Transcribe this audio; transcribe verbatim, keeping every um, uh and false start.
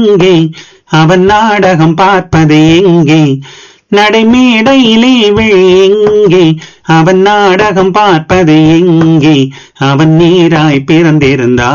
எங்கே அவன் நாடகம் பார்ப்பது எங்கே நடைமேடையிலே எங்கே அவன் நாடகம் பார்ப்பது எங்கே அவன் நீராய் பிறந்திருந்தான்